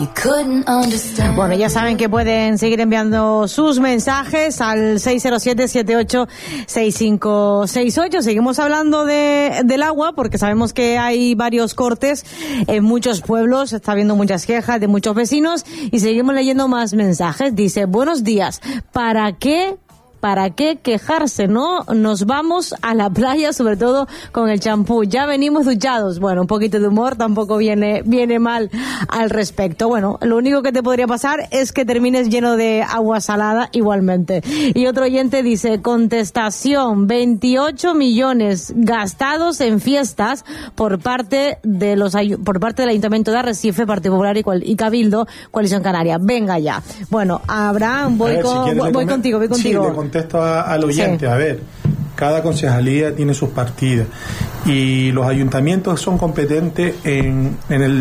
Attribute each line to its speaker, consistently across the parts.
Speaker 1: Bueno, ya saben que pueden seguir enviando sus mensajes al 607-78-6568. Seguimos hablando del agua porque sabemos que hay varios cortes en muchos pueblos. Está habiendo muchas quejas de muchos vecinos y seguimos leyendo más mensajes. Dice, buenos días, ¿para qué quejarse, no? Nos vamos a la playa, sobre todo con el champú. Ya venimos duchados. Bueno, un poquito de humor tampoco viene mal al respecto. Bueno, lo único que te podría pasar es que termines lleno de agua salada igualmente. Y otro oyente dice, contestación, 28 millones gastados en fiestas por parte del Ayuntamiento de Arrecife, Partido Popular y Cabildo, Coalición Canaria. Venga ya. Bueno, Abraham, voy contigo.
Speaker 2: Sí, contesto al oyente. Sí. A ver, cada concejalía tiene sus partidas y los ayuntamientos son competentes en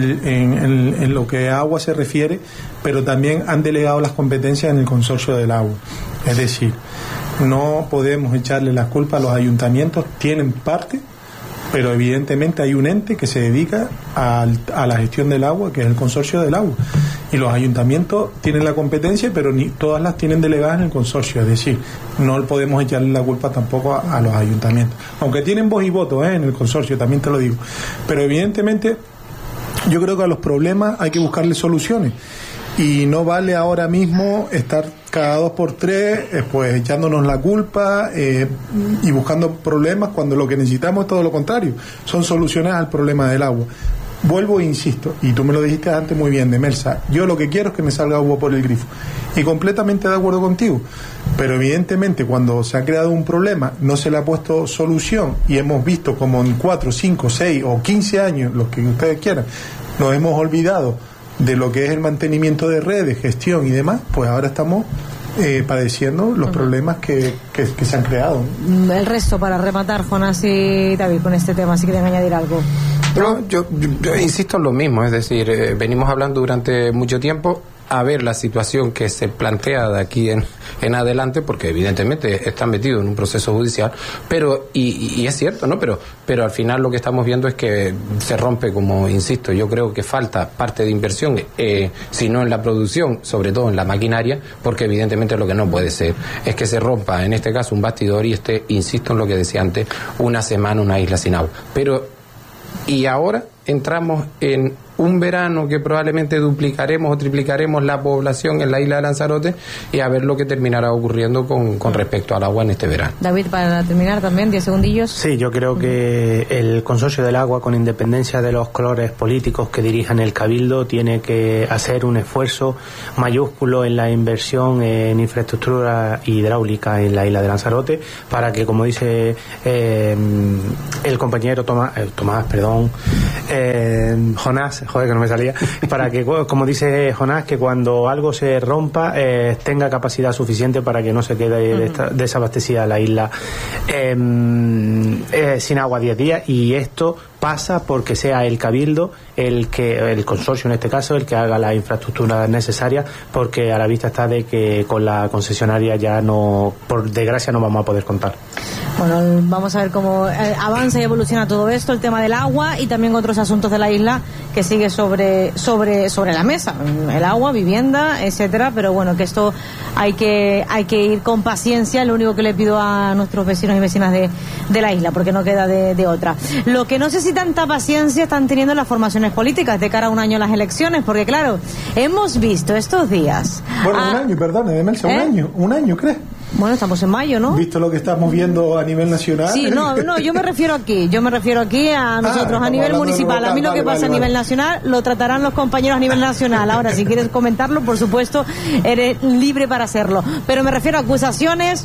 Speaker 2: lo que a agua se refiere, pero también han delegado las competencias en el consorcio del agua. Es decir, no podemos echarle la culpa a los ayuntamientos, tienen parte, pero evidentemente hay un ente que se dedica a la gestión del agua, que es el consorcio del agua, y los ayuntamientos tienen la competencia, pero ni todas las tienen delegadas en el consorcio. Es decir, no podemos echarle la culpa tampoco a los ayuntamientos, aunque tienen voz y voto en el consorcio, también te lo digo, pero evidentemente yo creo que a los problemas hay que buscarle soluciones. Y no vale ahora mismo estar cada 2 por 3 pues echándonos la culpa y buscando problemas cuando lo que necesitamos es todo lo contrario, son soluciones al problema del agua. Vuelvo e insisto, y tú me lo dijiste antes muy bien, Demelsa, yo lo que quiero es que me salga agua por el grifo, y completamente de acuerdo contigo, pero evidentemente cuando se ha creado un problema no se le ha puesto solución, y hemos visto como en 4, 5, 6 o 15 años, los que ustedes quieran, nos hemos olvidado de lo que es el mantenimiento de redes, gestión y demás, pues ahora estamos padeciendo los problemas que se han creado.
Speaker 1: El resto, para rematar, Jonás y David, con este tema, si quieren añadir algo.
Speaker 3: No, yo insisto en lo mismo, es decir, venimos hablando durante mucho tiempo, a ver la situación que se plantea de aquí en adelante, porque evidentemente están metidos en un proceso judicial, pero y es cierto, ¿no? Pero al final lo que estamos viendo es que se rompe, como insisto, yo creo que falta parte de inversión, si no en la producción, sobre todo en la maquinaria, porque evidentemente lo que no puede ser es que se rompa, en este caso, un bastidor y insisto en lo que decía antes, una semana una isla sin agua. Y ahora entramos en un verano que probablemente duplicaremos o triplicaremos la población en la isla de Lanzarote, y a ver lo que terminará ocurriendo con respecto al agua en este verano.
Speaker 1: David, para terminar también, 10 segundillos.
Speaker 4: Sí, yo creo que el consorcio del agua, con independencia de los colores políticos que dirijan el Cabildo, tiene que hacer un esfuerzo mayúsculo en la inversión en infraestructura hidráulica en la isla de Lanzarote, para que, como dice el compañero Jonás, que no me salía, para que, como dice Jonás, que cuando algo se rompa tenga capacidad suficiente para que no se quede desabastecida la isla sin agua 10 días, y esto pasa porque sea el Cabildo el consorcio en este caso, el que haga la infraestructura necesaria, porque a la vista está de que con la concesionaria ya no, por desgracia, no vamos a poder contar.
Speaker 1: Bueno, vamos a ver cómo avanza y evoluciona todo esto, el tema del agua y también otros asuntos de la isla que sigue sobre la mesa, el agua, vivienda, etcétera, pero bueno, que esto hay que ir con paciencia, lo único que le pido a nuestros vecinos y vecinas de la isla, porque no queda de otra. Lo que no sé si tanta paciencia están teniendo las formaciones políticas de cara a un año a las elecciones, porque claro, hemos visto estos días...
Speaker 2: Bueno, un año, perdón, Demelsa, un año, ¿crees?
Speaker 1: Bueno, estamos en mayo, ¿no?
Speaker 2: Visto lo que estamos viendo a nivel nacional.
Speaker 1: Sí, no, yo me refiero aquí a nosotros, a nivel municipal. A mí lo que pasa a nivel nacional lo tratarán los compañeros a nivel nacional. Ahora, si quieres comentarlo, por supuesto, eres libre para hacerlo. Pero me refiero a acusaciones,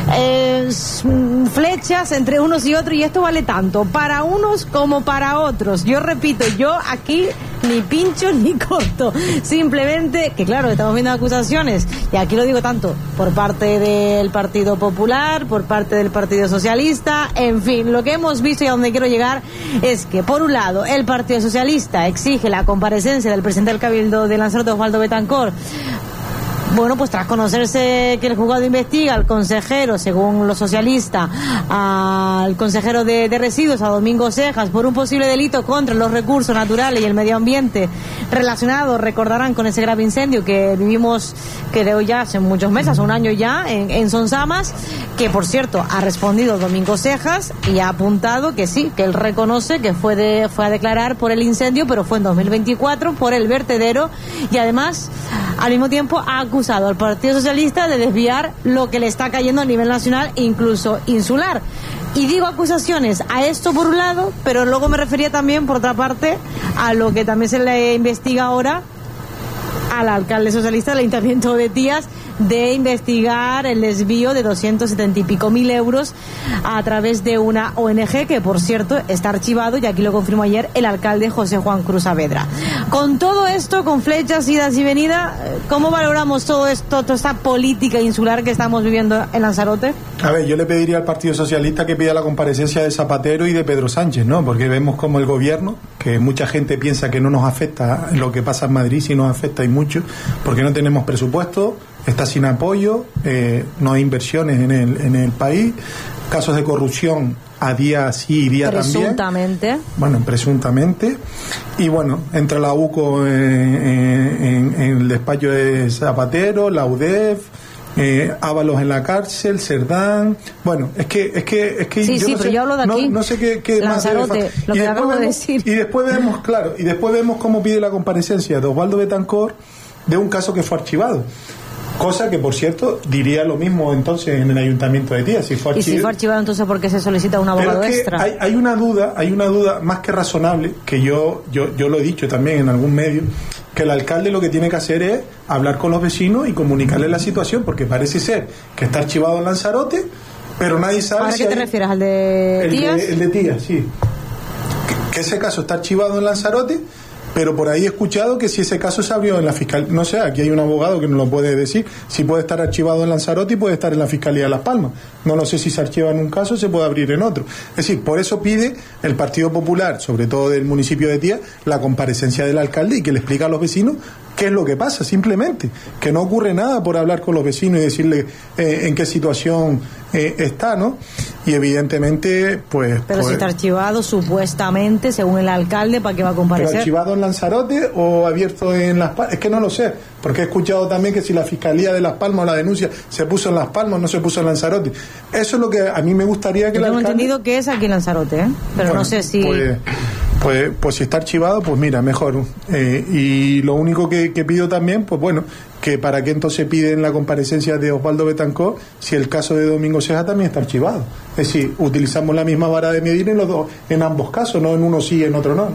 Speaker 1: flechas entre unos y otros, y esto vale tanto para unos como para otros. Yo repito, yo aquí ni pincho ni corto. Simplemente, que claro, estamos viendo acusaciones, y aquí lo digo tanto por parte del Partido Popular, por parte del Partido Socialista, en fin, lo que hemos visto y a donde quiero llegar es que, por un lado, el Partido Socialista exige la comparecencia del presidente del Cabildo de Lanzarote, Osvaldo Betancourt, Bueno, pues tras conocerse que el juzgado investiga al consejero, según los socialistas, al consejero de residuos, a Domingo Cejas, por un posible delito contra los recursos naturales y el medio ambiente relacionado, recordarán, con ese grave incendio que vivimos, creo ya hace muchos meses, un año ya, en Sonsamas, que por cierto ha respondido Domingo Cejas y ha apuntado que sí, que él reconoce que fue a declarar por el incendio, pero fue en 2024 por el vertedero, y además al mismo tiempo ha acusado al Partido Socialista de desviar lo que le está cayendo a nivel nacional e incluso insular. Y digo acusaciones a esto por un lado, pero luego me refería también, por otra parte, a lo que también se le investiga ahora al alcalde socialista del Ayuntamiento de Tías, de investigar el desvío de 270 y pico mil euros a través de una ONG que, por cierto, está archivado, y aquí lo confirmó ayer el alcalde José Juan Cruz Saavedra. Con todo esto, con flechas, idas y venidas, ¿cómo valoramos todo esto, toda esta política insular que estamos viviendo en Lanzarote?
Speaker 2: A ver, yo le pediría al Partido Socialista que pida la comparecencia de Zapatero y de Pedro Sánchez, ¿no? Porque vemos como el gobierno, que mucha gente piensa que no nos afecta lo que pasa en Madrid, sí nos afecta y mucho, porque no tenemos presupuesto, está sin apoyo, no hay inversiones en el país, casos de corrupción a día sí y día
Speaker 1: presuntamente.
Speaker 2: También. Bueno, presuntamente. Y bueno, entra la UCO en el despacho de Zapatero, la UDEF, Ábalos en la cárcel, Cerdán. Bueno, es que
Speaker 1: sí,
Speaker 2: yo
Speaker 1: sí,
Speaker 2: no
Speaker 1: pero
Speaker 2: sé,
Speaker 1: yo hablo de aquí.
Speaker 2: No sé qué
Speaker 1: Lanzarote,
Speaker 2: más
Speaker 1: lo que acabo de decir.
Speaker 2: Y después vemos, claro, y después vemos cómo pide la comparecencia de Osvaldo Betancourt de un caso que fue archivado. Cosa que, por cierto, diría lo mismo entonces en el Ayuntamiento de Tías. Si fue
Speaker 1: archivado. ¿Y si fue archivado, entonces por qué se solicita un abogado extra?
Speaker 2: Hay una duda más que razonable, que yo lo he dicho también en algún medio, que el alcalde lo que tiene que hacer es hablar con los vecinos y comunicarles la situación, porque parece ser que está archivado en Lanzarote, pero nadie sabe.
Speaker 1: ¿A qué te refieres? ¿Al de Tías?
Speaker 2: El de Tías, sí. Que ese caso está archivado en Lanzarote, pero por ahí he escuchado que si ese caso se abrió en la fiscalía, no sé, aquí hay un abogado que nos lo puede decir, si puede estar archivado en Lanzarote y puede estar en la Fiscalía de Las Palmas. No lo sé si se archiva en un caso, se puede abrir en otro. Es decir, por eso pide el Partido Popular, sobre todo del municipio de Tías, la comparecencia del alcalde y que le explique a los vecinos qué es lo que pasa, simplemente. Que no ocurre nada por hablar con los vecinos y decirle en qué situación está, ¿no? Y evidentemente, pues...
Speaker 1: Pero si está archivado, supuestamente, según el alcalde, ¿para qué va a comparecer?
Speaker 2: ¿Pero archivado en Lanzarote o abierto en Las Palmas? Es que no lo sé, porque he escuchado también que si la Fiscalía de Las Palmas o la denuncia se puso en Las Palmas, no se puso en Lanzarote. Eso es lo que a mí me gustaría que
Speaker 1: Yo tengo
Speaker 2: el alcalde...
Speaker 1: entendido que es aquí en Lanzarote, pero bueno, no sé si...
Speaker 2: Pues si está archivado, pues mira, mejor. Y lo único que pido también, pues bueno, que para qué entonces piden la comparecencia de Osvaldo Betancourt si el caso de Domingo Cejas también está archivado. Es decir, utilizamos la misma vara de medir en ambos casos, no en uno sí y en otro no.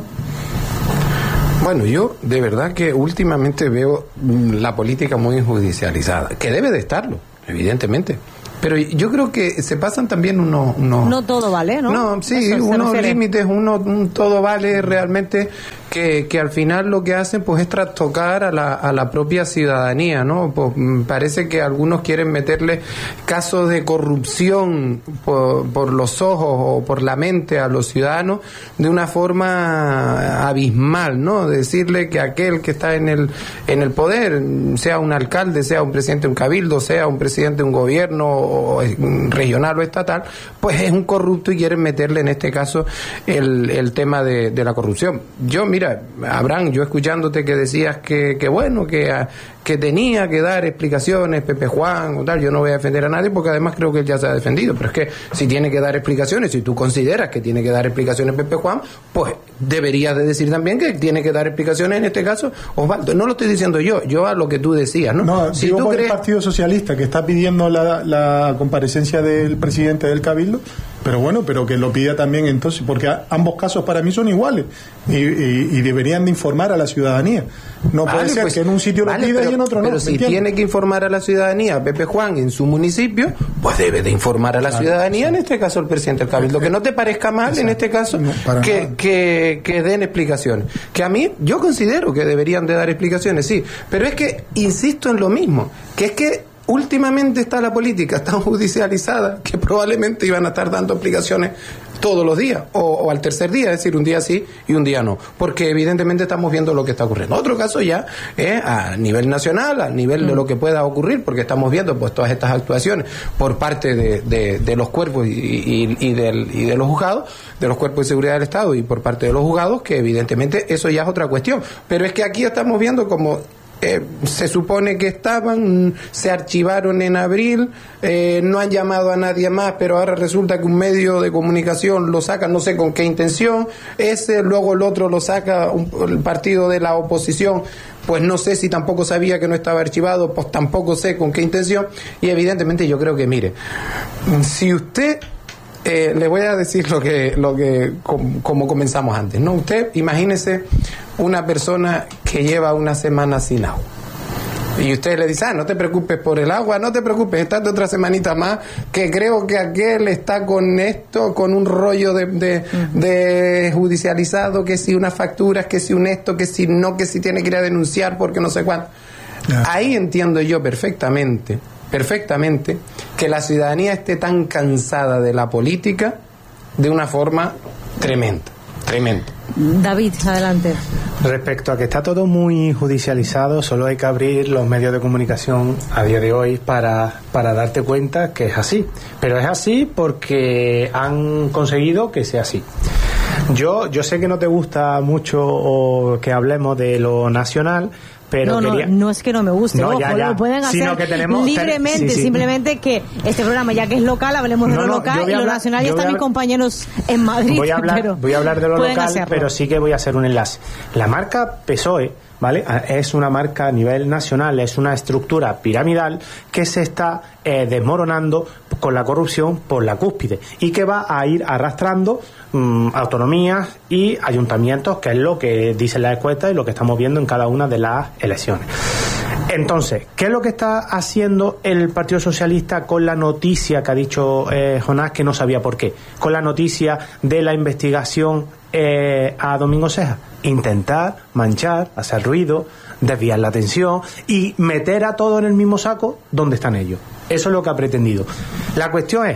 Speaker 3: Bueno, yo de verdad que últimamente veo la política muy judicializada, que debe de estarlo, evidentemente. Pero yo creo que se pasan también unos...
Speaker 1: No todo vale, ¿no?
Speaker 3: No, sí, unos límites, un todo vale realmente que al final lo que hacen pues es trastocar a la propia ciudadanía, ¿no? Pues parece que algunos quieren meterle casos de corrupción por los ojos o por la mente a los ciudadanos de una forma abismal, ¿no? Decirle que aquel que está en el poder, sea un alcalde, sea un presidente de un cabildo, sea un presidente de un gobierno o regional o estatal, pues es un corrupto y quieren meterle en este caso el tema de la corrupción. Yo, mira, Abraham, yo escuchándote que decías que bueno, que tenía que dar explicaciones Pepe Juan o tal, yo no voy a defender a nadie porque además creo que él ya se ha defendido, pero es que si tiene que dar explicaciones, si tú consideras que tiene que dar explicaciones Pepe Juan, pues deberías de decir también que tiene que dar explicaciones en este caso Osvaldo. No lo estoy diciendo yo a lo que tú decías, ¿no?
Speaker 2: No, si digo tú por el Partido Socialista que está pidiendo la comparecencia del presidente del Cabildo, pero bueno, pero que lo pida también entonces, porque ambos casos para mí son iguales y deberían de informar a la ciudadanía. No puede ser que en un sitio lo pida y en otro no.
Speaker 3: Pero si tiene que informar a la ciudadanía Pepe Juan en su municipio, pues debe de informar a la ciudadanía, en este caso el presidente del Cabildo. Que no te parezca mal en este caso que den explicaciones. Que a mí, yo considero que deberían de dar explicaciones, sí, pero es que insisto en lo mismo, que es que últimamente está la política tan judicializada que probablemente iban a estar dando explicaciones todos los días o al tercer día, es decir, un día sí y un día no, porque evidentemente estamos viendo lo que está ocurriendo. Otro caso ya es a nivel nacional, a nivel de lo que pueda ocurrir, porque estamos viendo pues todas estas actuaciones por parte de los cuerpos y de los juzgados, de los cuerpos de seguridad del Estado y por parte de los juzgados, que evidentemente eso ya es otra cuestión. Pero es que aquí estamos viendo como se supone que se archivaron en abril, no han llamado a nadie más, pero ahora resulta que un medio de comunicación lo saca, no sé con qué intención, luego el otro lo saca el partido de la oposición, pues no sé si tampoco sabía que no estaba archivado, pues tampoco sé con qué intención, y evidentemente yo creo que, mire, si usted... le voy a decir como comenzamos antes, ¿no? Usted imagínese una persona que lleva una semana sin agua y usted le dice, no te preocupes por el agua, no te preocupes, estate otra semanita más, que creo que aquel está con esto, con un rollo de judicializado, que si unas facturas, que si un esto, que si no, que si tiene que ir a denunciar porque no sé cuánto. Ahí entiendo yo perfectamente que la ciudadanía esté tan cansada de la política de una forma tremenda.
Speaker 1: David, adelante.
Speaker 4: Respecto a que está todo muy judicializado, solo hay que abrir los medios de comunicación a día de hoy para darte cuenta que es así. Pero es así porque han conseguido que sea así. Yo sé que no te gusta mucho que hablemos de lo nacional, pero
Speaker 1: no es que no me guste,
Speaker 4: no, ya.
Speaker 1: Lo pueden hacer libremente, sí. Simplemente que este programa, ya que es local, hablemos de lo local, y lo nacional ya están mis compañeros en Madrid.
Speaker 4: Voy a hablar de lo local, pero sí que voy a hacer un enlace. La marca PSOE, ¿vale? Es una marca a nivel nacional, es una estructura piramidal que se está desmoronando con la corrupción por la cúspide y que va a ir arrastrando autonomías y ayuntamientos, que es lo que dicen las encuestas y lo que estamos viendo en cada una de las elecciones. Entonces, ¿qué es lo que está haciendo el Partido Socialista con la noticia que ha dicho Jonás, que no sabía por qué? Con la noticia de la investigación a Domingo Ceja. Intentar manchar, hacer ruido, desviar la atención y meter a todos en el mismo saco donde están ellos. Eso es lo que ha pretendido. La cuestión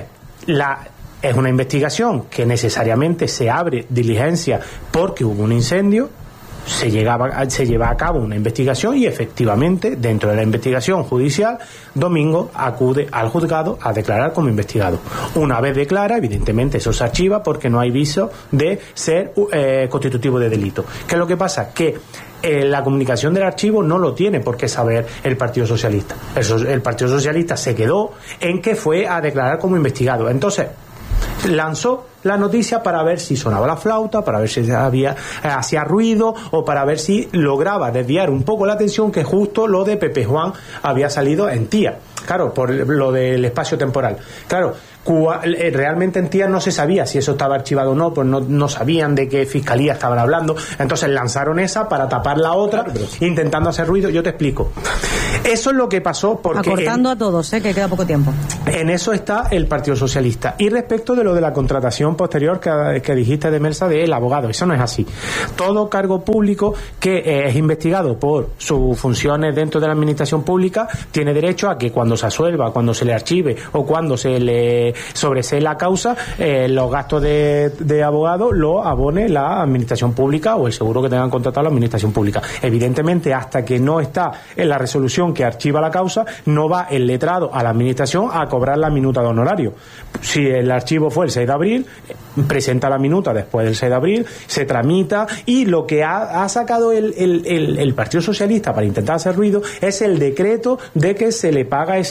Speaker 4: es una investigación que necesariamente se abre diligencia porque hubo un incendio, se lleva a cabo una investigación y efectivamente dentro de la investigación judicial Domingo acude al juzgado a declarar como investigado. Una vez declara, evidentemente eso se archiva porque no hay viso de ser constitutivo de delito. ¿Qué es lo que pasa? Que la comunicación del archivo no lo tiene por qué saber el Partido Socialista. El Partido Socialista se quedó en que fue a declarar como investigado. Entonces lanzó la noticia para ver si sonaba la flauta, para ver si hacía ruido o para ver si lograba desviar un poco la atención, que justo lo de Pepe Juan había salido en Tía. Claro, por lo del espacio temporal. Claro, realmente en Tía no se sabía si eso estaba archivado o no, pues no sabían de qué fiscalía estaban hablando. Entonces lanzaron esa para tapar la otra, intentando hacer ruido. Yo te explico. Eso es lo que pasó porque...
Speaker 1: Acortando a todos, que queda poco tiempo.
Speaker 4: En eso está el Partido Socialista. Y respecto de lo de la contratación posterior que dijiste de Melsa del abogado, eso no es así. Todo cargo público que es investigado por sus funciones dentro de la administración pública tiene derecho a que cuando se asuelva, cuando se le archive o cuando se le sobresee la causa, los gastos de abogado lo abone la administración pública o el seguro que tengan contratado la administración pública. Evidentemente, hasta que no está en la resolución que archiva la causa, no va el letrado a la administración a cobrar la minuta de honorario. Si el archivo fue el 6 de abril, presenta la minuta después del 6 de abril, se tramita, y lo que ha sacado el Partido Socialista para intentar hacer ruido es el decreto de que se le paga